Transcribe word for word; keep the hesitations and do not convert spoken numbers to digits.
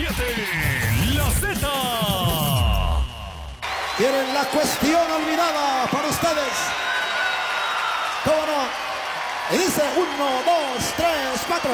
siete, La Z. Tienen la cuestión olvidada para ustedes. ¿Cómo no? Y dice uno, dos, tres, cuatro.